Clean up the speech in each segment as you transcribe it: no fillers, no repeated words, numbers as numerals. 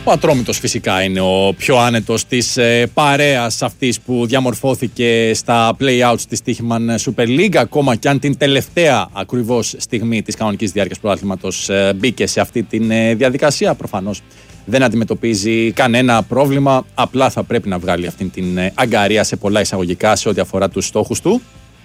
Ο Ατρόμητος φυσικά είναι ο πιο άνετος της παρέας αυτής που διαμορφώθηκε στα play-outs της Τύχημαν Super League, ακόμα και αν την τελευταία ακριβώς στιγμή της κανονικής διάρκειας πρωταθλήματος μπήκε σε αυτή τη διαδικασία. Προφανώς δεν αντιμετωπίζει κανένα πρόβλημα, απλά θα πρέπει να βγάλει αυτή την αγκαρία σε πολλά εισαγωγικά σε ό,τι αφορά τους στόχους του.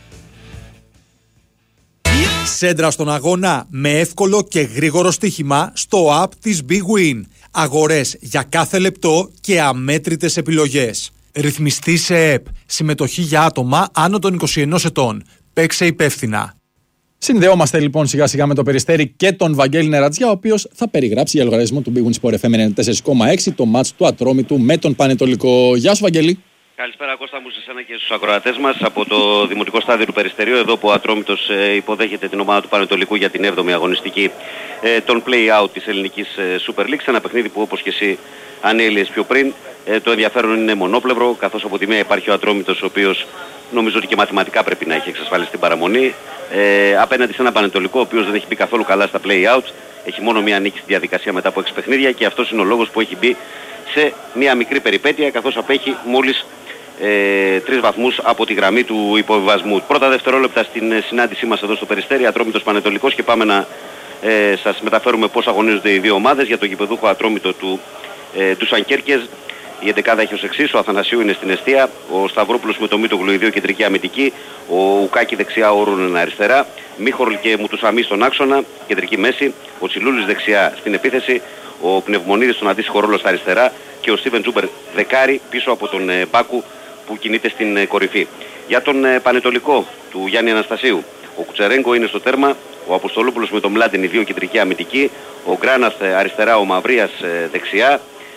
Σέντρα στον αγώνα με εύκολο και γρήγορο στοίχημα στο app της Big Win. Αγορές για κάθε λεπτό και αμέτρητες επιλογές. Ρυθμιστή σε ΕΠ. Συμμετοχή για άτομα άνω των 21 ετών. Παίξε υπεύθυνα. Συνδεόμαστε λοιπόν σιγά σιγά με το Περιστέρι και τον Βαγγέλη Νερατζιά, ο οποίος θα περιγράψει για λογαριασμό του Big Win Sport FM 94,6 το μάτς του Ατρόμητου με τον Πανετολικό. Γεια σου, Βαγγέλη. Καλησπέρα Κώστα μου, σε εσένα και στους ακροατές μας από το Δημοτικό Στάδιο του Περιστερίου, εδώ που ο Ατρόμητος υποδέχεται την ομάδα του Πανετολικού για την 7η αγωνιστική των play-out της ελληνικής Super League, σε ένα παιχνίδι που, όπως και εσύ ανέλυες πιο πριν, το ενδιαφέρον είναι μονόπλευρο, καθώς από τη μία υπάρχει ο Ατρόμητος, ο οποίος νομίζω ότι και μαθηματικά πρέπει να έχει εξασφαλίσει την παραμονή, απέναντι σε ένα Πανετολικό, ο οποίος δεν έχει μπει καθόλου καλά στα play-out, έχει μόνο μία νίκη στη διαδικασία μετά από 6 παιχνίδια, και αυτός είναι ο λόγος που έχει μπει σε μία μικρή περιπέτεια, καθώς απέχει μόλις 3 βαθμούς από τη γραμμή του υποβιβασμού. Πρώτα δευτερόλεπτα στην συνάντησή μας εδώ στο Περιστέρι, Ατρόμητος Πανετολικός, και πάμε να σας μεταφέρουμε πώς αγωνίζονται οι δύο ομάδες. Για το γηπεδούχο Ατρόμητο του Σανκέρκες, η εντεκάδα έχει ως εξής: ο Αθανασίου είναι στην εστία, ο Σταυρόπουλος με το Μήτογλου οι δύο κεντρική αμυντική, ο Ουκάκη δεξιά, ο Ρούνεν αριστερά, Μίχορλ και Μουτουσαμί στον άξονα, κεντρική μέση, ο Τσιλούλης δεξιά στην επίθεση, ο Πνευμονίδης στον αντίστοιχο ρόλο στα αριστερά και ο Στίβεν Τζούμπερ δεκάρι πίσω από τον Μπάκου που κινείται στην κορυφή. Για τον Πανετολικό του Γιάννη Αναστασίου, ο Κουτσερέγκο είναι στο τέρμα, ο Αποστολόπουλος με τον Μλάντιν οι δύο κεντρική αμυντική, ο Γκράναθ αριστερά, ο Μαυρίας δεξιά,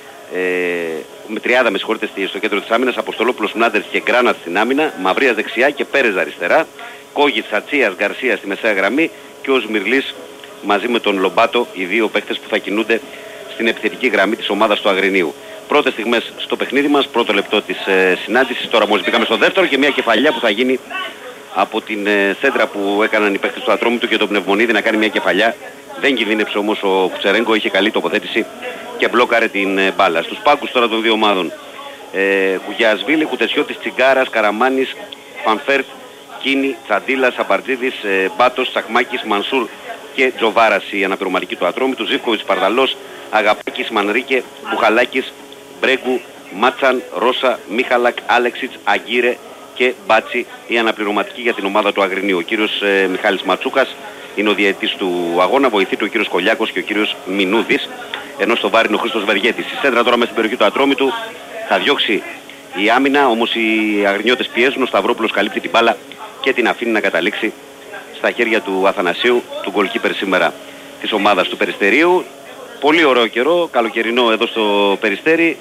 με τριάδα στο κέντρο της άμυνας, Αποστολόπουλος, Μλάντερ και Γκράναθ στην άμυνα, Μαυρίας δεξιά και Πέρες αριστερά, Κόγιτς, Ατσίας, Γκαρσία στη μεσαία γραμμή και ο Σμυρλής μαζί με τον Λομπάτο, οι δύο παίκτες που θα κινούνται στην επιθετική γραμμή της ομάδας του Αγρινίου. Πρώτες στιγμές στο παιχνίδι μας, πρώτο λεπτό της συνάντησης, τώρα μόλις μπήκαμε στο δεύτερο, και μια κεφαλιά που θα γίνει από την σέντρα που έκαναν οι παίκτες του Ατρόμητου και τον Πνευμονίδη να κάνει μια κεφαλιά. Δεν κινδύνεψε όμως ο Κουτσερέγκο, είχε καλή τοποθέτηση και μπλόκαρε την μπάλα. Στους πάγκους τώρα των δύο ομάδων, Κουγιασβίλη, Κουτεσιώτης, Τσιγκάρας, Καραμάνης, Φανφέρτ, Κίνη, Τσαντίλας, Αμπαρτζίδης, Μπάτος, Τσαχμάκης, Μανσούρ και Τζοβάρας η αναπληρωματική του Ατρόμητου, Ζίβκοβιτς, Παρδαλός, Αγαπάκης, Μανρίκε, Μπουχαλάκης, Μπρέγκου, Μάτσαν, Ρώσα, Μίχαλακ, Άλεξιτς, Αγκύρε και Μπάτσι η αναπληρωματική για την ομάδα του Αγρινίου. Ο κύριος Μιχάλης Ματσούκας είναι ο διαιτητής του αγώνα, βοηθεί του ο κύριος Κολιάκος και ο κύριος Μινούδης, ενώ στο βάρ είναι ο Χρήστος Βεργέτης. Η σέντρα τώρα μέσα στην περιοχή του Ατρόμητου, θα διώξει η άμυνα, όμως οι Αγρινιώτες πιέζουν, ο Σταυρόπουλος καλύπτει την μπάλα και την αφήνει να καταλήξει στα χέρια του Αθανασίου, του γκολκίπερ σήμερα της ομάδας του Περιστερίου. Πολύ ωραίο καιρό, καλοκαιρινό εδώ στο Περιστέρι.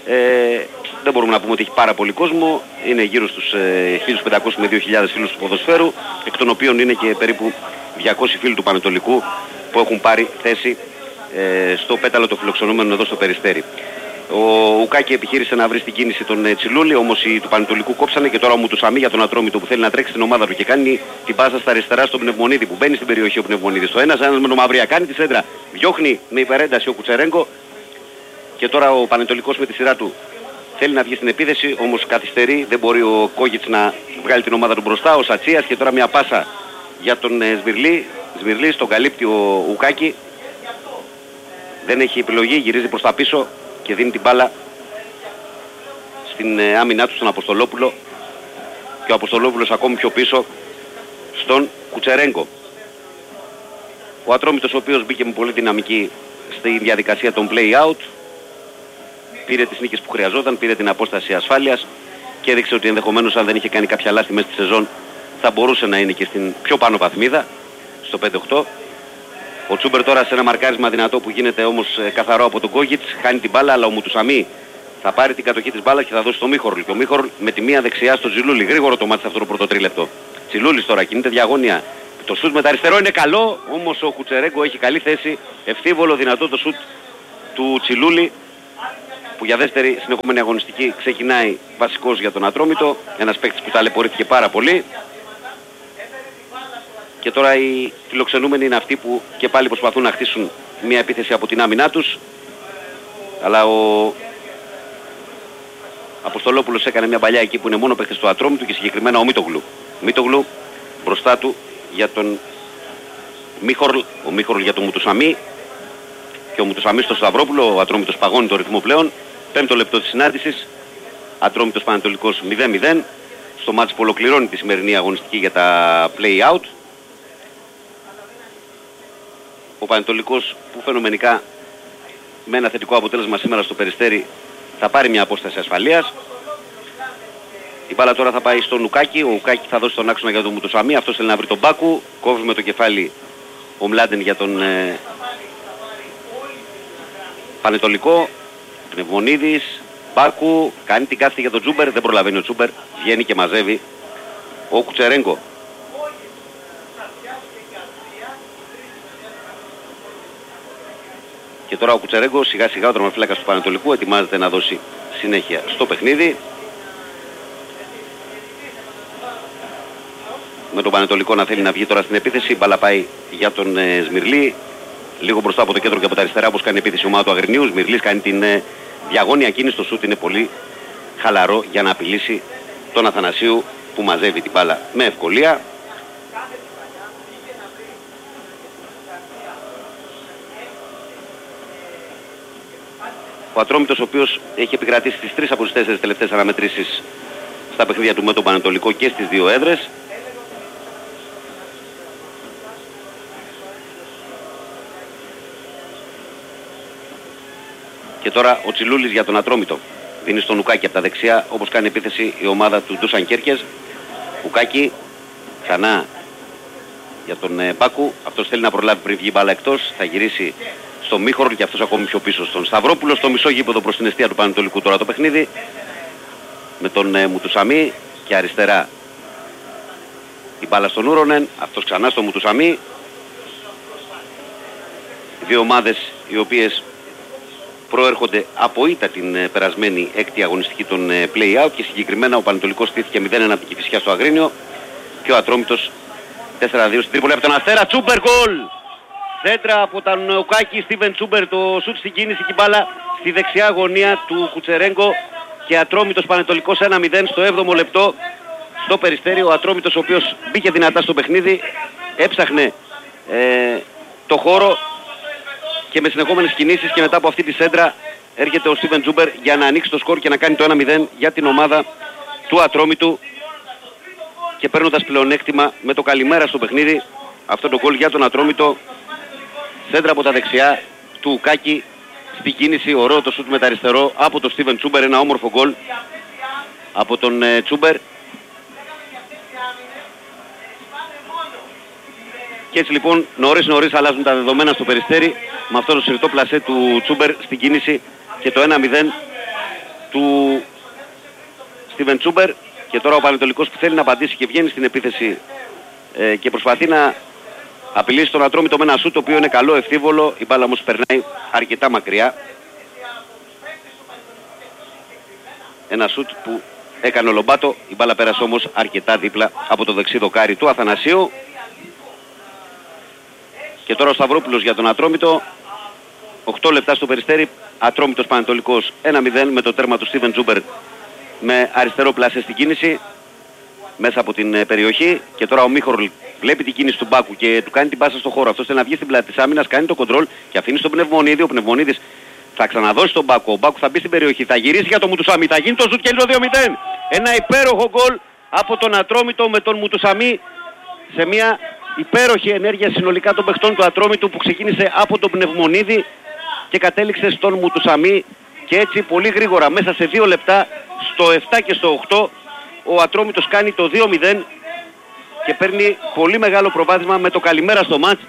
Δεν μπορούμε να πούμε ότι έχει πάρα πολύ κόσμο. Είναι γύρω στους 1.500 με 2.000 φίλους του ποδοσφαίρου, εκ των οποίων είναι και περίπου 200 φίλοι του Πανετολικού που έχουν πάρει θέση στο πέταλο των φιλοξενούμενων εδώ στο Περιστέρι. Ο Ουκάκη επιχείρησε να βρει στην κίνηση τον Τσιλούλη, όμως οι του Πανετολικού κόψανε, και τώρα ο Μουτουσαμί για τον Ατρόμητο που θέλει να τρέξει στην ομάδα του και κάνει την πάσα στα αριστερά στον Πνευμονίδη που μπαίνει στην περιοχή ο Πνευμονίδης. Το ένας με τον Μαυρία κάνει τη σέντρα, διώχνει με υπερένταση ο Κουτσερέγκο, και τώρα ο Πανετολικός με τη σειρά του θέλει να βγει στην επίθεση, όμως καθυστερεί, δεν μπορεί ο Κόγιτς να βγάλει την ομάδα του μπροστά, ο Σατσίας, και τώρα μια πάσα για τον Σμυρλή, τον καλύπτει ο Ουκάκη, δεν έχει επιλογή, γυρίζει προς τα πίσω και δίνει την μπάλα στην άμυνά του στον Αποστολόπουλο, και ο Αποστολόπουλος ακόμη πιο πίσω στον Κουτσερέγκο. Ο Ατρόμητος, ο οποίος μπήκε με πολύ δυναμική στη διαδικασία των play-out, πήρε τις νίκες που χρειαζόταν, πήρε την απόσταση ασφάλειας και έδειξε ότι ενδεχομένως αν δεν είχε κάνει κάποια λάθη μέσα στη σεζόν θα μπορούσε να είναι και στην πιο πάνω βαθμίδα, στο 5-8. Ο Τσούμπερ τώρα σε ένα μαρκάρισμα δυνατό που γίνεται όμως καθαρό από τον Κόγιτς, χάνει την μπάλα, αλλά ο Μουτουσαμί θα πάρει την κατοχή της μπάλας και θα δώσει στο Μίχορλ. Και ο Μίχορλ με τη μία δεξιά στο Τσιλούλη. Γρήγορο το μάτι αυτό το πρώτο τρίλεπτο. Τσιλούλης τώρα κινείται διαγώνια. Το σουτ με τα αριστερό είναι καλό, όμως ο Κουτσερέγκο έχει καλή θέση. Ευθύβολο δυνατό το σουτ του Τσιλούλη, που για δεύτερη συνεχόμενη αγωνιστική ξεκινάει βασικός για τον Ατρόμητο. Ένας παίκτης που ταλαιπωρήθηκε πάρα πολύ. Και τώρα οι φιλοξενούμενοι είναι αυτοί που και πάλι προσπαθούν να χτίσουν μια επίθεση από την άμυνά τους. Αλλά ο Αποστολόπουλος έκανε μια παλιά εκεί που είναι μόνο παίχτες του Ατρόμητου και συγκεκριμένα ο Μίτογλου. Μίτογλου μπροστά του για τον Μίχορλ, ο Μίχορλ για τον Μουτουσαμί και ο Μουτουσαμί στο Σταυρόπουλο. Ο Ατρόμητος παγώνει το ρυθμό πλέον. 5ο λεπτό της συνάντησης. Ατρόμητος Πανετολικός 0-0. Στο μάτς που ολοκληρώνει τη σημερινή αγωνιστική για τα play-out. Ο Πανετολικός που φαινομενικά με ένα θετικό αποτέλεσμα σήμερα στο Περιστέρι θα πάρει μια απόσταση ασφαλείας. Η μπάλα τώρα θα πάει στον Ουκάκη. Ο Ουκάκη θα δώσει τον άξονα για τον Μουτουσαμί. Αυτός θέλει να βρει τον Μπάκου. Κόβει με το κεφάλι ο Μλάντεν για τον Πανετολικό. Πνευμονίδης, Μπάκου, κάνει την κάθετη για τον Τζούμπερ. Δεν προλαβαίνει ο Τζούμπερ. Βγαίνει και μαζεύει ο Κουτσερέγκο. Και τώρα ο Κουτσερέγκο, σιγά σιγά ο τερματοφύλακας του Πανετολικού, ετοιμάζεται να δώσει συνέχεια στο παιχνίδι. Με τον Πανετολικό να θέλει να βγει τώρα στην επίθεση. Μπαλά πάει για τον Σμυρλή. Λίγο μπροστά από το κέντρο και από τα αριστερά, όπως κάνει επίθεση η ομάδα του Αγρινίου. Σμυρλής κάνει την διαγώνια κίνηση. Το σούτ είναι πολύ χαλαρό για να απειλήσει τον Αθανασίου που μαζεύει την μπάλα με ευκολία. Ο Ατρόμητος, ο οποίος έχει επικρατήσει στις 3 από τις 4 τελευταίες αναμετρήσεις στα παιχνίδια του με τον Πανετολικό και στις δύο έδρες. Και τώρα ο Τσιλούλης για τον Ατρόμητο. Δίνει στον Ουκάκη από τα δεξιά, όπως κάνει επίθεση η ομάδα του Ντούσαν Κέρκες. Ουκάκη ξανά για τον Μπάκου. Αυτός θέλει να προλάβει πριν βγει μπάλα εκτός. Θα γυρίσει στον Μίχορλ και αυτός ακόμη πιο πίσω στον Σταυρόπουλο. Στο μισό γήπεδο προς την εστία του Πανετολικού τώρα το παιχνίδι. Με τον Μουτουσαμί και αριστερά η μπάλα στον Ούρονεν. Αυτός ξανά στον Μουτουσαμί. Δύο ομάδες οι οποίες προέρχονται από ήττα την περασμένη έκτη αγωνιστική των play-out και συγκεκριμένα ο Πανετολικός στήθηκε 0-1 από την Κηφισιά στο Αγρίνιο και ο Ατρόμητος 4-2 στην Τρίπολη από τον Αστέρα. Τσούμπερ γκολ! Δέντρα από τον Ουκάκη, Στίβεν Τσούμπερ, το σουτ στην κίνηση και μπάλα στη δεξιά γωνία του Κουτσερέγκο και Ατρόμητος Πανετολικός 1-0 στο 7ο λεπτό στο Περιστέρι. Ο Ατρόμητος, ο οποίος μπήκε δυνατά στο παιχνίδι, έψαχνε το χώρο και με συνεχόμενες κινήσεις και μετά από αυτή τη σέντρα έρχεται ο Στίβεν Τζούμπερ για να ανοίξει το σκορ και να κάνει το 1-0 για την ομάδα του Ατρόμητου και παίρνοντας πλεονέκτημα με το καλημέρα στο παιχνίδι. Αυτό το γκολ για τον Ατρόμητο, σέντρα από τα δεξιά του Ουκάκη στην κίνηση, ωραίο το σούτ με τα αριστερό από τον Στίβεν Τζούμπερ, ένα όμορφο γκολ από τον Τζούμπερ. Και έτσι λοιπόν νωρίς αλλάζουν τα δεδομένα στο Περιστέρι με αυτό το συρτό πλασέ του Τσούμπερ στην κίνηση και το 1-0 του Στίβεν Τσούμπερ. Και τώρα ο Πανετολικός που θέλει να απαντήσει και βγαίνει στην επίθεση και προσπαθεί να απειλήσει τον Ατρόμητο με ένα σούτ το οποίο είναι καλό, ευθύβολο. Η μπάλα όμως περνάει αρκετά μακριά. Ένα σούτ που έκανε ο Λομπάτο, η μπάλα πέρασε όμως αρκετά δίπλα από το δεξί δοκάρι του Αθανασίου. Και τώρα ο Σταυρόπουλος για τον Ατρόμητο. 8 λεπτά στο Περιστέρι. Ατρόμητος Πανετολικός 1-0 με το τέρμα του Στίβεν Τζούμπερ με αριστερό πλάσε στην κίνηση μέσα από την περιοχή. Και τώρα ο Μίχορλ βλέπει την κίνηση του Μπάκου και του κάνει την πάσα στο χώρο. Αυτός θέλει να βγει στην πλάτη της άμυνας, κάνει το κοντρόλ και αφήνει στον Πνευμονίδη. Ο Πνευμονίδης θα ξαναδώσει τον Μπάκου. Ο Μπάκου θα μπει στην περιοχή, θα γυρίσει για τον Μουτουσαμί. Θα γίνει το ζουτ και είναι το 2-0. Ένα υπέροχο γκολ από τον Ατρόμητο με τον Μουτουσαμί σε μια υπέροχη ενέργεια συνολικά των παιχτών του Ατρόμητου που ξεκίνησε από τον Πνευμονίδη και κατέληξε στον Μουτουσαμί και έτσι πολύ γρήγορα μέσα σε 2 λεπτά στο 7 και στο 8 ο Ατρόμητος κάνει το 2-0 και παίρνει πολύ μεγάλο προβάδισμα με το καλημέρα στο μάτς.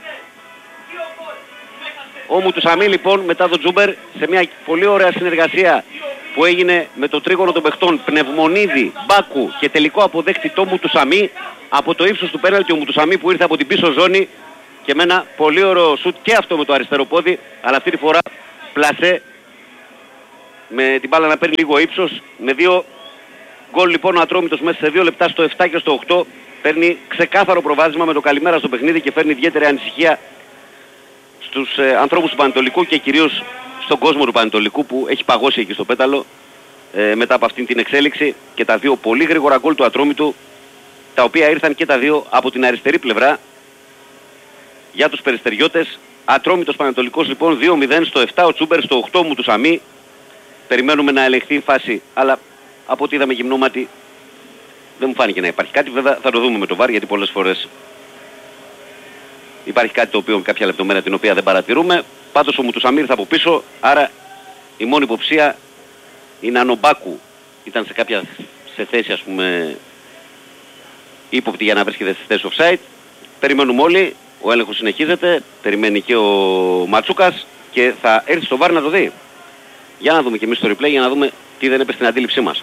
Ο Μουτουσαμί λοιπόν μετά τον Τζούμπερ σε μια πολύ ωραία συνεργασία που έγινε με το τρίγωνο των παιχτών Πνευμονίδη, Μπάκου και τελικό αποδέκτη το Μουτουσαμί από το ύψος του πέναλτι. Ο Μουτουσαμί που ήρθε από την πίσω ζώνη και με ένα πολύ ωραίο σουτ και αυτό με το αριστερό πόδι, αλλά αυτή τη φορά πλασέ με την μπάλα να παίρνει λίγο ύψος. Με 2 γκολ λοιπόν ο Ατρόμητος μέσα σε 2 λεπτά στο 7 και στο 8 παίρνει ξεκάθαρο προβάδισμα με το καλημέρα στο παιχνίδι και φέρνει ιδιαίτερη ανησυχία στους ανθρώπους του Πανετολικού και κυρίως στον κόσμο του Πανετολικού που έχει παγώσει εκεί στο πέταλο μετά από αυτήν την εξέλιξη, και τα δύο πολύ γρήγορα γκολ του Ατρόμητου, τα οποία ήρθαν και τα δύο από την αριστερή πλευρά για τους περιστεριώτες. Ατρόμητος Πανετολικός λοιπόν 2-0 στο 7, ο Τσούμπερ στο 8 μου του Σαμί. Περιμένουμε να ελεγχθεί η φάση, αλλά από ό,τι είδαμε γυμνόματι δεν μου φάνηκε να υπάρχει κάτι. Βέβαια θα το δούμε με το VAR, γιατί πολλές φορές υπάρχει κάτι το οποίο, κάποια λεπτομέρεια την οποία δεν παρατηρούμε. Πάντως ο Μουτουσαμί ήρθε από πίσω, άρα η μόνη υποψία είναι αν ο Μπάκου ήταν σε θέση, ας πούμε, ύποπτη για να βρίσκεται στη θέση offside. Περιμένουμε όλοι, ο έλεγχος συνεχίζεται, περιμένει και ο Ματσούκας και θα έρθει στο VAR να το δει. Για να δούμε και εμείς το replay, για να δούμε τι δεν έπεσε στην αντίληψή μας.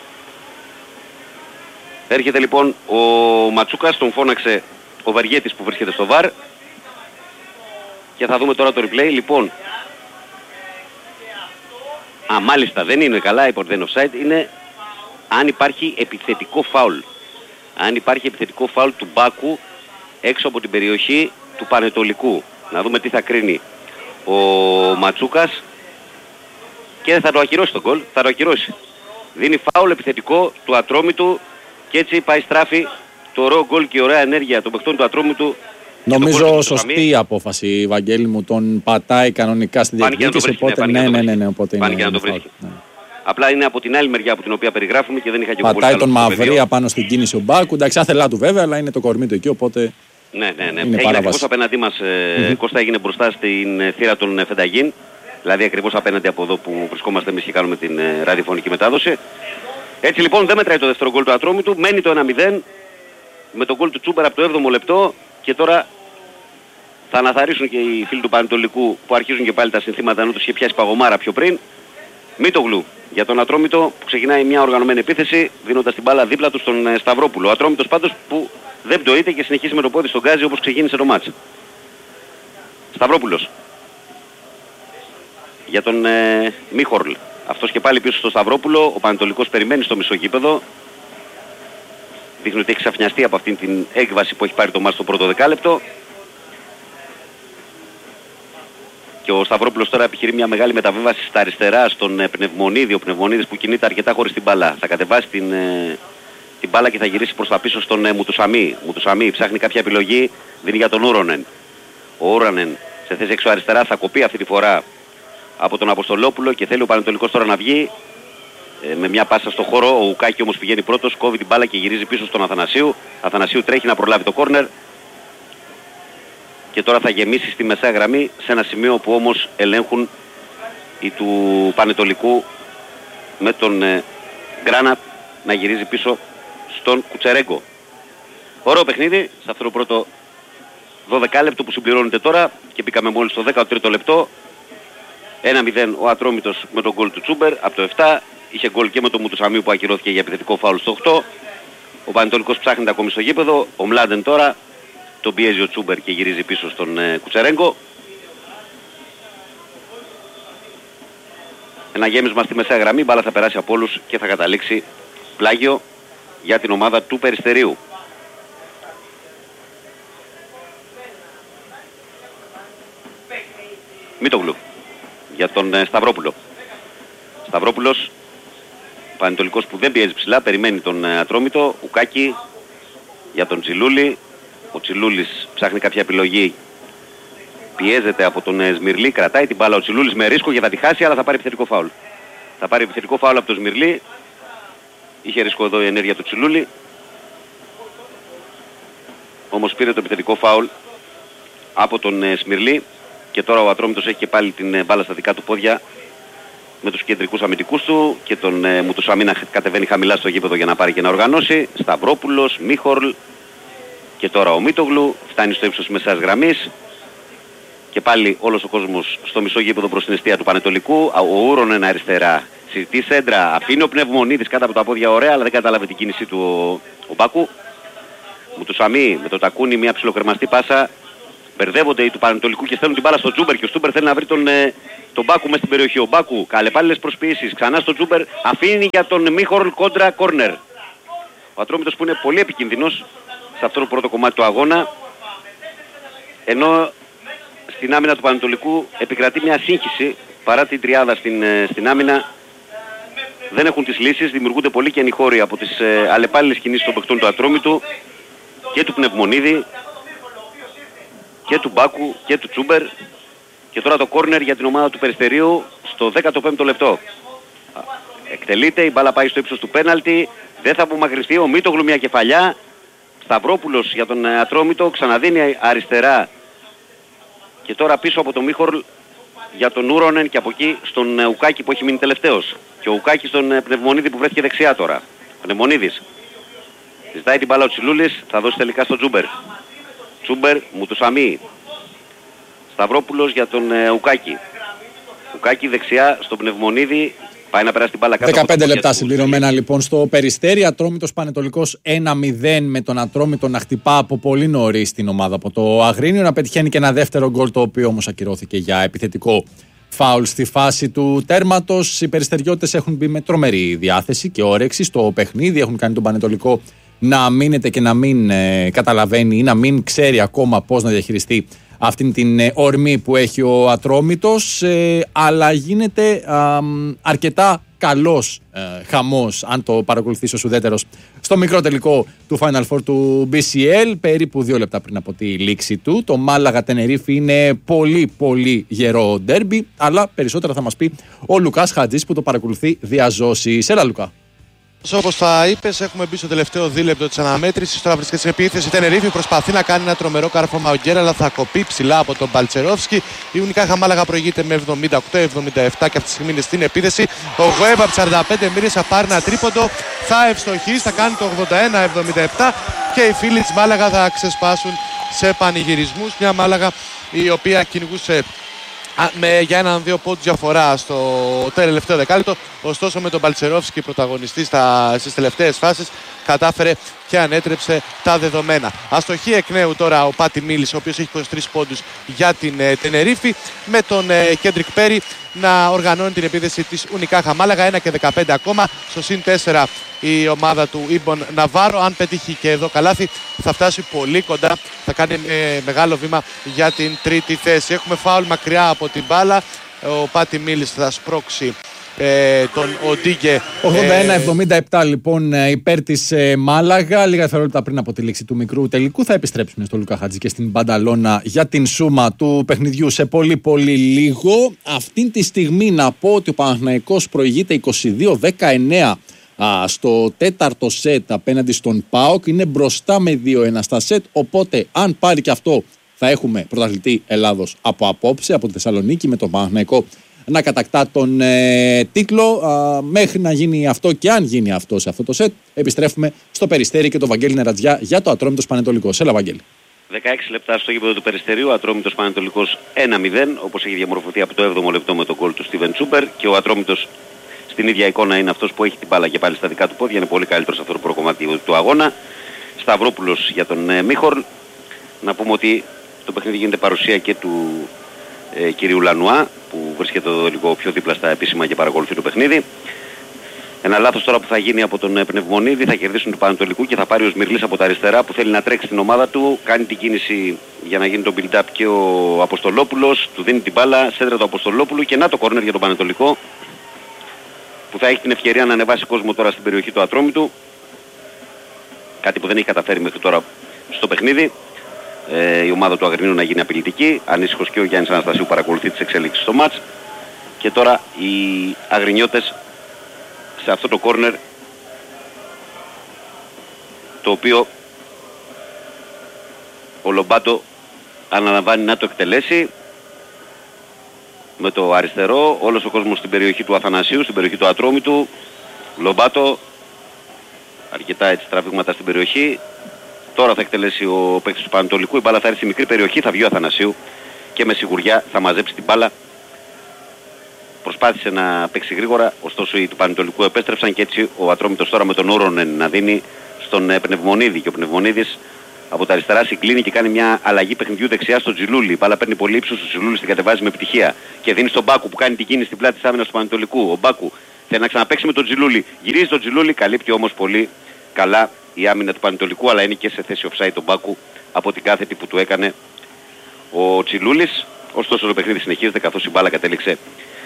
Έρχεται λοιπόν ο Ματσούκας, τον φώναξε ο Βεργέτης που βρίσκεται στο VAR και θα δούμε τώρα το replay. Λοιπόν, μάλιστα δεν είναι καλά, η δεν offside, είναι αν υπάρχει επιθετικό φάουλ. Αν υπάρχει επιθετικό φάουλ του Μπάκου έξω από την περιοχή του Πανετολικού. Να δούμε τι θα κρίνει ο Ματσούκας και θα το ακυρώσει τον γκολ, θα το ακυρώσει. Δίνει φάουλ επιθετικό του Ατρόμητου και έτσι πάει στράφη το ωραίο γκολ και η ωραία ενέργεια των παιχτών του Ατρόμητου. Νομίζω σωστή η απόφαση, Βαγγέλη μου, τον πατάει κανονικά στην διεκδίκηση, οπότε ναι, οπότε πάνε και να το βρίσκει. Ναι. Απλά είναι από την άλλη μεριά από την οποία περιγράφουμε και δεν είχα και εγώ πολύ πατάει τον Μαυρία πάνω στην κίνηση ο Μπάκου, εντάξει, άθελά του βέβαια, αλλά είναι το κορμί του εκεί, οπότε ναι. Έγινε ακριβώς απέναντί μας, Κώστα, έγινε μπροστά στην θύρα των Φενταγίν, δηλαδή ακριβώς απέναντι από εδώ που βρισκόμαστε εμείς και κάνουμε την ραδιοφωνική μετάδοση. Έτσι λοιπόν δεν μετράει το δεύτερο γκολ του Ατρόμητου, μένει το 1-0 με τον γκολ του Τσούμπερ από το 7ο λεπτό και τώρα θα αναθαρρήσουν και οι φίλοι του Πανετολικού που αρχίζουν και πάλι τα συνθήματα, ενώ τους είχε πιάσει παγωμάρα πιο πριν. Μήτογλου για τον Ατρόμητο που ξεκινάει μια οργανωμένη επίθεση δίνοντας την μπάλα δίπλα του στον Σταυρόπουλο. Ο Ατρόμητος πάντως που δεν πτωείται και συνεχίζει με το πόδι στον γκάζι όπως ξεκίνησε το μάτς. Σταυρόπουλος για τον Μίχορλ. Αυτός και πάλι πίσω στο Σταυρόπουλο. Ο Πανετολικός περιμένει στο μισό γήπεδο. Δείχνει ότι έχει ξαφνιαστεί από αυτήν την έκβαση που έχει πάρει το μάτς στο πρώτο δεκάλεπτο. Και ο Σταυρόπουλος τώρα επιχειρεί μια μεγάλη μεταβίβαση στα αριστερά στον Πνευμονίδη. Ο Πνευμονίδης που κινείται αρκετά χωρίς την μπάλα. Θα κατεβάσει την μπάλα και θα γυρίσει προς τα πίσω στον Μουτουσαμί. Μουτουσαμί ψάχνει κάποια επιλογή, δίνει για τον Ούρονεν. Ο Ούρονεν σε θέση έξω αριστερά θα κοπεί αυτή τη φορά από τον Αποστολόπουλο και θέλει ο Πανετολικός τώρα να βγει με μια πάσα στο χώρο. Ο Ουκάκη όμως πηγαίνει πρώτος, κόβει την μπάλα και γυρίζει πίσω στον Αθανασίου. Αθανασίου τρέχει να προλάβει το κόρνερ. Και τώρα θα γεμίσει στη μεσαία γραμμή σε ένα σημείο που όμως ελέγχουν οι του Πανετολικού με τον Γκράνατ να γυρίζει πίσω στον Κουτσερέγκο. Ωραίο παιχνίδι σε αυτό το πρώτο 12 λεπτό που συμπληρώνεται τώρα και μπήκαμε μόλις στο 13ο λεπτό. 1-0 ο Ατρόμητος με τον γκολ του Τσούμπερ από το 7. Είχε γκολ και με τον Μουτουσαμίου που ακυρώθηκε για επιθετικό φάουλ στο 8. Ο Πανετολικός ψάχνεται ακόμη στο γήπεδο. Ο Μλάντεν τώρα τον πιέζει ο Τσούμπερ και γυρίζει πίσω στον Κουτσερέγκο. Ένα γέμισμα στη μεσαία γραμμή, μπάλα θα περάσει από όλους και θα καταλήξει πλάγιο για την ομάδα του Περιστερίου. Μήτογλου για τον Σταυρόπουλο. Σταυρόπουλος, Πανετολικός που δεν πιέζει ψηλά, περιμένει τον Ατρόμητο. Ουκάκι για τον Τσιλούλη. Ο Τσιλούλης ψάχνει κάποια επιλογή, πιέζεται από τον Σμυρλή, κρατάει την μπάλα ο Τσιλούλης με ρίσκο για να τη χάσει, αλλά θα πάρει επιθετικό φάουλ. Θα πάρει επιθετικό φάουλ από τον Σμυρλή. Είχε ρίσκο εδώ η ενέργεια του Τσιλούλη. Όμως πήρε το επιθετικό φάουλ από τον Σμυρλή και τώρα ο Ατρόμητος έχει και πάλι την μπάλα στα δικά του πόδια με τους κεντρικούς αμυντικούς του και τον Μουτουσαμί να κατεβαίνει χαμηλά στο γήπεδο για να πάρει και να οργανώσει. Σταυρόπουλος, Μίχορλ. Και τώρα ο Μήτογλου φτάνει στο ύψος της μεσαίας γραμμής και πάλι όλος ο κόσμος στο μισό γήπεδο προς την εστία του Πανετολικού. Ο Ούρονεν αριστερά, συζητή σέντρα, αφήνει ο Πνευμονίδης κάτω από τα πόδια ωραία, αλλά δεν κατάλαβε την κίνησή του ο Μπάκου. Μουτουσαμί με το τακούνι, μια ψιλοκρεμαστή πάσα. Μπερδεύονται οι του Πανετολικού και στέλνουν την μπάλα στο Τσούμπερ και ο Τσούμπερ θέλει να βρει τον Μπάκου μέσα στην περιοχή. Ο Μπάκου, καλεπάλληλες προσποιήσεις, ξανά στο Τσούμπερ, αφήνει για τον Μίχορλ κόντρα κόρνερ. Ο Ατρόμητος που είναι πολύ επικίνδυνος σε αυτό το πρώτο κομμάτι του αγώνα, ενώ στην άμυνα του Πανετολικού επικρατεί μια σύγχυση παρά την τριάδα στην άμυνα, δεν έχουν τις λύσεις. Δημιουργούνται πολύ καινοί χώροι από τις αλλεπάλληλες κινήσεις των παιχτών του Ατρόμητου και του Πνευμονίδη και του Μπάκου και του Τσούμπερ. Και τώρα το κόρνερ για την ομάδα του Περιστερίου στο 15ο λεπτό. Εκτελείται, η μπάλα πάει στο ύψος του πέναλτι, δεν θα απομακρυνθεί ο Μήτογλου, μια κεφαλιά. Σταυρόπουλος για τον Ατρόμητο, ξαναδίνει αριστερά και τώρα πίσω από τον Μίχορλ για τον Ούρονεν και από εκεί στον Ουκάκη που έχει μείνει τελευταίος. Και ο Ουκάκης στον Πνευμονίδη που βρέθηκε δεξιά τώρα. Πνευμονίδης. Ζητάει την μπάλα ο Τσιλούλης, θα δώσει τελικά στον Τσούμπερ. Τσούμπερ, Μουτουσαμί. Σταυρόπουλος για τον Ουκάκη. Ουκάκη δεξιά στον Πνευμονίδη. Πάει να περάσει την μπάλα κάτω. 15 λεπτά συμπληρωμένα λοιπόν στο Περιστέρι. Ατρόμητος Πανετολικός 1-0 με τον Ατρόμητο να χτυπά από πολύ νωρίς την ομάδα από το Αγρίνιο. Να πετυχαίνει και ένα δεύτερο γκολ, το οποίο όμως ακυρώθηκε για επιθετικό φάουλ στη φάση του τέρματος. Οι περιστεριώτες έχουν μπει με τρομερή διάθεση και όρεξη στο παιχνίδι. Έχουν κάνει τον Πανετολικό να μείνεται και να μην καταλαβαίνει ή να μην ξέρει ακόμα πώς να διαχειριστεί αυτήν την ορμή που έχει ο Ατρόμητος, αλλά γίνεται αρκετά καλός χαμός, αν το παρακολουθήσει ως ουδέτερος, στο μικρό τελικό του Final Four του BCL, περίπου 2 λεπτά πριν από τη λήξη του. Το Μάλαγα Τενερίφη είναι πολύ πολύ γερό ντέρμπι, αλλά περισσότερα θα μας πει ο Λουκάς Χατζής που το παρακολουθεί διαζώσεις. Έλα Λουκά. Όπως θα είπες, έχουμε μπει στο τελευταίο δίλεπτο της αναμέτρησης. Τώρα βρίσκεται σε επίθεση. Τενερίφη προσπαθεί να κάνει ένα τρομερό κάρφωμα ο Γκέρα, αλλά θα κοπεί ψηλά από τον Παλτσερόφσκι. Η Ουνικάχα Μάλαγα προηγείται με 78-77 και αυτή τη στιγμή είναι στην επίθεση. Ο Γουέμπ από 45 μοίρες θα πάρει ένα τρίποντο, θα ευστοχίσει, θα κάνει το 81-77 και οι φίλοι της Μάλαγα θα ξεσπάσουν σε πανηγυρισμούς. Μια Μάλαγα η οποία κυνηγούσε για έναν-δύο πόντους διαφορά στο τελευταίο δεκάλεπτο. Ωστόσο με τον Παλτσερόφσκι πρωταγωνιστή στις τελευταίες φάσεις κατάφερε και ανέτρεψε τα δεδομένα. Αστοχή εκ νέου τώρα ο Πάτι Μίλης, ο οποίος έχει 23 πόντους για την Τενερίφη, με τον Κέντρικ Πέρι να οργανώνει την επίθεση της Ουνικάχα Μάλαγα. 1 και 15 ακόμα, στο συν 4 η ομάδα του Ιμπον Ναβάρο. Αν πετύχει και εδώ καλάθι θα φτάσει πολύ κοντά, θα κάνει μεγάλο βήμα για την τρίτη θέση. Έχουμε φάουλ μακριά από την μπάλα, ο Πάτι Μίλης θα σπρώξει τον Οντίγκε. 81-77 λοιπόν υπέρ της Μάλαγα. Λίγα δευτερόλεπτα πριν από τη λήξη του μικρού τελικού θα επιστρέψουμε στο Λούκα Χατζη και στην Μπανταλώνα για την σούμα του παιχνιδιού σε πολύ πολύ λίγο. Αυτή τη στιγμή να πω ότι ο Παναθηναϊκός προηγείται 22-19 στο τέταρτο σετ απέναντι στον ΠΑΟΚ. Είναι μπροστά με 2-1 στα σετ, οπότε αν πάρει και αυτό θα έχουμε πρωταθλητή Ελλάδος από απόψε, από τη Θεσσαλονίκη, με τον Παναθηναϊκό να κατακτά τον τίτλο. Μέχρι να γίνει αυτό, και αν γίνει αυτό σε αυτό το σετ, επιστρέφουμε στο Περιστέρι και τον Βαγγέλη Νερατζιά για το Ατρόμητος Πανετολικός. Έλα Βαγγέλη. 16 λεπτά στο γήπεδο του Περιστερίου, Ατρόμητος Πανετολικός 1-0, όπως έχει διαμορφωθεί από το 7ο λεπτό με τον γκολ του Στίβεν Τσούμπερ, και ο Ατρόμητος στην ίδια εικόνα είναι αυτός που έχει την μπάλα και πάλι στα δικά του πόδια, είναι πολύ καλύτερος σε αυτό το προκομμάτι του αγώνα. Σταυρόπουλος για τον Μίχορλ. Να πούμε ότι το παιχνίδι γίνεται παρουσία και του κυρίου Λανουά, που βρίσκεται εδώ λίγο πιο δίπλα στα επίσημα και παρακολουθεί το παιχνίδι. Ένα λάθος τώρα που θα γίνει από τον Πνευμονίδη, θα κερδίσουν του Πανετολικού και θα πάρει ο Σμυρλής από τα αριστερά, που θέλει να τρέξει την ομάδα του. Κάνει την κίνηση για να γίνει το build-up και ο Αποστολόπουλος, του δίνει την μπάλα, σέντρα του Αποστολόπουλου και να το κόρνερ για τον Πανετολικό, που θα έχει την ευκαιρία να ανεβάσει κόσμο τώρα στην περιοχή του Ατρόμητου. Κάτι που δεν έχει καταφέρει μέχρι τώρα στο παιχνίδι. Η ομάδα του Αγρινίου να γίνει απειλητική. Ανήσυχος και ο Γιάννης Αναστασίου παρακολουθεί τις εξέλιξεις στο μάτς. Και τώρα οι Αγρινιώτες σε αυτό το κόρνερ, το οποίο ο Λομπάτο αναλαμβάνει να το εκτελέσει με το αριστερό. Όλος ο κόσμος στην περιοχή του Αθανασίου, στην περιοχή του Ατρόμητου. Λομπάτο, αρκετά έτσι τραβήγματα στην περιοχή. Τώρα θα εκτελέσει ο παίκτης του Πανετολικού. Η μπάλα θα έρθει στη μικρή περιοχή, θα βγει ο Αθανασίου και με σιγουριά θα μαζέψει την μπάλα. Προσπάθησε να παίξει γρήγορα, ωστόσο οι του Πανετολικού επέστρεψαν και έτσι ο Ατρόμητος τώρα με τον Ούρονεν να δίνει στον Πνευμονίδη. Και ο Πνευμονίδης από τα αριστερά συγκλίνει και κάνει μια αλλαγή παιχνιδιού δεξιά στο Τζιλούλη. Η μπάλα παίρνει πολύ ύψος, ο Τζιλούλης την κατεβάζει με επιτυχία και δίνει στον Μπάκου που κάνει την κίνηση στην πλάτη της άμυνας του Πανετολικού. Ο Μπάκου θέλει να ξαναπαίξει με τον Τζιλούλη. Γυρίζει τον Τζιλούλη, καλύπτει όμως πολύ καλά η άμυνα του Πανετολικού, αλλά είναι και σε θέση offside τον Μπάκου από την κάθετη που του έκανε ο Τσιλούλης. Ωστόσο το παιχνίδι συνεχίζεται καθώς η μπάλα κατέληξε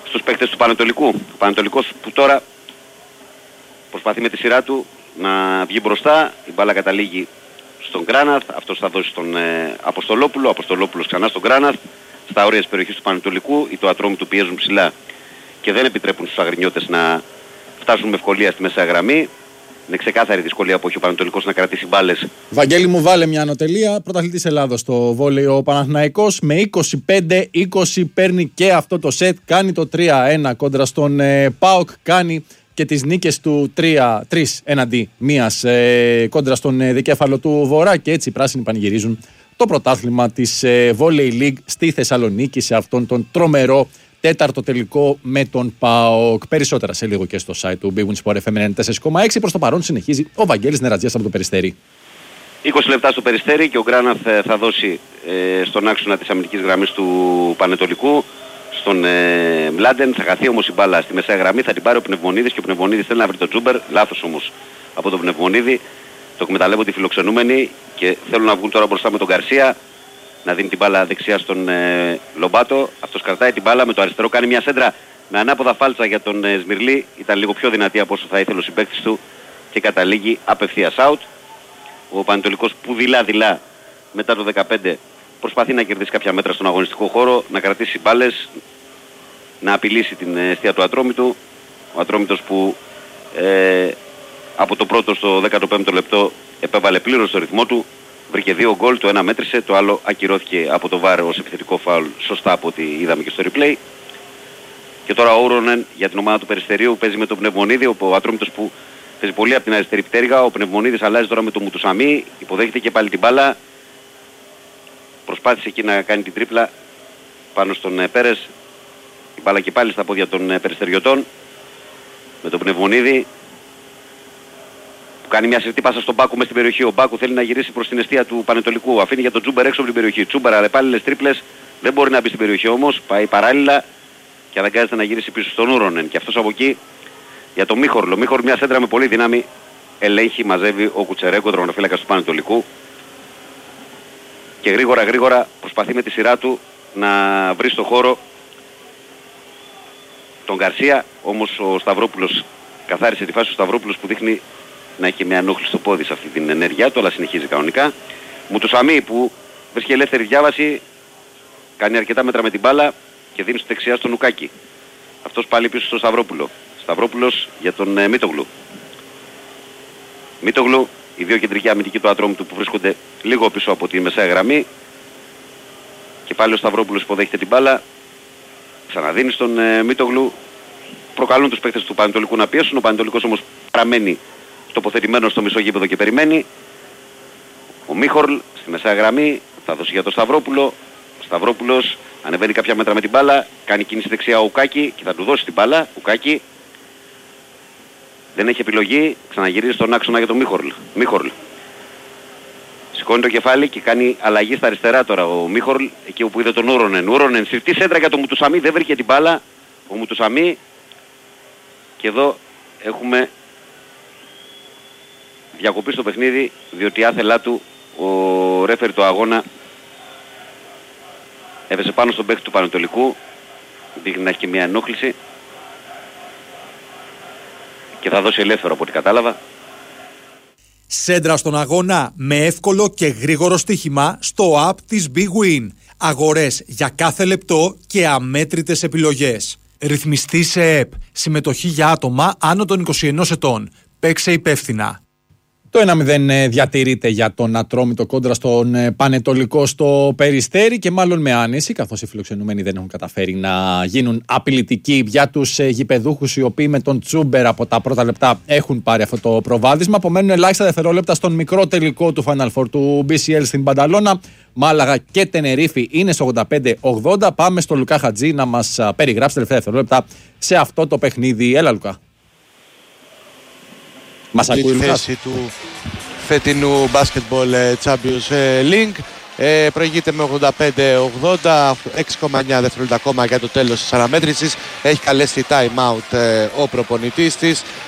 στους παίκτες του Πανετολικού. Ο Πανετολικός που τώρα προσπαθεί με τη σειρά του να βγει μπροστά. Η μπάλα καταλήγει στον Γκράναθ. Αυτός θα δώσει στον Αποστολόπουλο. Αποστολόπουλος ξανά στον Γκράναθ. Στα όρια της περιοχής του Πανετολικού. Οι του Ατρόμητου πιέζουν ψηλά και δεν επιτρέπουν στους Αγρινιώτες να φτάσουν με ευκολία στη μεσαία γραμμή. Είναι ξεκάθαρη δυσκολία που έχει ο Πανετολικός να κρατήσει μπάλες. Βαγγέλη μου, βάλε μια ανωτελεία. Πρωταθλητής Ελλάδος στο βόλεϊ ο Παναθηναϊκός. Με 25-20 παίρνει και αυτό το σετ. Κάνει το 3-1 κόντρα στον ΠΑΟΚ. Κάνει και τις νίκες του 3 έναντι μίας κόντρα στον δικέφαλο του Βορρά. Και έτσι οι πράσινοι πανηγυρίζουν το πρωτάθλημα της Volley League στη Θεσσαλονίκη σε αυτόν τον τρομερό τέταρτο τελικό με τον ΠΑΟΚ. Περισσότερα σε λίγο και στο site του Big Win Sport FM 94,6. Προς το παρόν συνεχίζει ο Βαγγέλης Νερατζίας από το Περιστέρι. 20 λεπτά στο Περιστέρι και ο Γκράναθ θα δώσει στον άξονα της αμυντικής γραμμής του Πανετολικού στον Μλάντεν. Θα χαθεί όμως η μπάλα στη μεσαία γραμμή, θα την πάρει ο Πνευμονίδης και ο Πνευμονίδης θέλει να βρει τον Τζούμπερ. Λάθος όμως από τον Πνευμονίδη. Το εκμεταλλεύονται οι φιλοξενούμενοι και θέλουν να βγουν τώρα μπροστά με τον Γκαρσία. Να δίνει την μπάλα δεξιά στον Λομπάτο. Αυτός κρατάει την μπάλα με το αριστερό, κάνει μια σέντρα με ανάποδα φάλτσα για τον Σμυρλή. Ήταν λίγο πιο δυνατή από όσο θα ήθελε ο συμπαίκτης του και καταλήγει απευθείας out. Ο Πανετολικός που δειλά μετά το 15 προσπαθεί να κερδίσει κάποια μέτρα στον αγωνιστικό χώρο, να κρατήσει μπάλες, να απειλήσει την αιστεία του Ατρόμητου. Ο Ατρόμητος που από το πρώτο στο 15ο λεπτό επέβαλε πλήρως το ρυθμό του. Βρήκε 2 γκολ, το ένα μέτρησε, το άλλο ακυρώθηκε από το VAR ως επιθετικό φάουλ, σωστά από ό,τι είδαμε και στο replay. Και τώρα ο Ούρονεν για την ομάδα του Περιστερίου παίζει με τον Πνευμονίδη, ο Ατρόμητος που παίζει πολύ από την αριστερή πτέρυγα. Ο Πνευμονίδης αλλάζει τώρα με τον Μουτουσαμί, υποδέχεται και πάλι την μπάλα. Προσπάθησε εκεί να κάνει την τρίπλα πάνω στον Πέρες. Η μπάλα και πάλι στα πόδια των Περιστεριωτών. Με τον Πνευμονίδη που κάνει μια συρτή πάσα στον Μπάκου μες στην περιοχή. Ο Μπάκου θέλει να γυρίσει προς την αιστεία του Πανετολικού. Αφήνει για τον Τζούμπερ έξω από την περιοχή. Τζούμπερ αλλεπάλληλες τρίπλες. Δεν μπορεί να μπει στην περιοχή όμως. Πάει παράλληλα και αναγκάζεται να γυρίσει πίσω στον Ούρονεν. Και αυτός από εκεί για τον Μίχορλ. Ο Μίχορλ μια σέντρα με πολύ δύναμη ελέγχει, μαζεύει ο Κουτσερέγκο, τερματοφύλακας του Πανετολικού. Και γρήγορα προσπαθεί με τη σειρά του να βρει στο χώρο τον Γκαρσία. Όμως ο Σταυρόπουλος καθάρισε τη φάση. Ο Σταυρόπουλος που δείχνει να έχει μια ενόχληση στο πόδι σε αυτή την ενέργειά του, αλλά συνεχίζει κανονικά. Μουτουσαμί που βρίσκει ελεύθερη διάβαση, κάνει αρκετά μέτρα με την μπάλα και δίνει στο δεξιά στον Ουκάκη. Αυτός πάλι πίσω στον Σταυρόπουλο. Σταυρόπουλος για τον Μίτογλου. Μίτογλου, οι δύο κεντρικοί αμυντικοί του Ατρόμητου που βρίσκονται λίγο πίσω από τη μεσαία γραμμή. Και πάλι ο Σταυρόπουλος υποδέχεται την μπάλα. Ξαναδίνει στον Μίτογλου. Προκαλούν τους παίκτες του Πανετολικού να πιέσουν. Ο Πανετολικός όμως παραμένει τοποθετημένος στο μισό γήπεδο και περιμένει. Ο Μίχορλ στη μεσαία γραμμή θα δώσει για τον Σταυρόπουλο. Ο Σταυρόπουλος ανεβαίνει κάποια μέτρα με την μπάλα. Κάνει κίνηση δεξιά ο Ουκάκη και θα του δώσει την μπάλα. Ουκάκη δεν έχει επιλογή. Ξαναγυρίζει στον άξονα για τον Μίχορλ. Σηκώνει το κεφάλι και κάνει αλλαγή στα αριστερά τώρα ο Μίχορλ, εκεί όπου είδε τον Ούρονεν. Ούρονεν συρτή σέντρα για τον Μουτουσαμί, δεν βρήκε την μπάλα. Ο Μουτουσαμί και εδώ έχουμε διακοπή στο παιχνίδι, διότι άθελά του ο ρέφερ του αγώνα έβεσε πάνω στον παίκτη του Πανετολικού, δείχνει να έχει και μια ενόχληση και θα δώσει ελεύθερο από ό,τι κατάλαβα. Σέντρα στον αγώνα με εύκολο και γρήγορο στοίχημα στο app της Big Win. Αγορές για κάθε λεπτό και αμέτρητες επιλογές. Ρυθμιστή σε ΕΠ. Συμμετοχή για άτομα άνω των 21 ετών. Παίξε υπεύθυνα. Το 1-0 διατηρείται για τον Ατρόμητο κόντρα στον Πανετολικό στο Περιστέρι και μάλλον με άνεση, καθώς οι φιλοξενούμενοι δεν έχουν καταφέρει να γίνουν απειλητικοί για τους γηπεδούχους, οι οποίοι με τον Τσούμπερ από τα πρώτα λεπτά έχουν πάρει αυτό το προβάδισμα. Απομένουν ελάχιστα δευτερόλεπτα στον μικρό τελικό του Final Four του BCL στην Πανταλώνα. Μάλαγα και Τενερίφη είναι στο 85-80. Πάμε στο Λουκά Χατζή να μας περιγράψει τελευταία δευτερόλεπτα σε αυτό το παιχνίδι. Έλα, Λουκά. Μας ακούει η θέση του φετινού Basketball Champions League. Προηγείται με 85-80, 6,9 δευτερόλεπτα ακόμα για το τέλος της αναμέτρησης. Έχει καλέσει time out ο προπονητής της.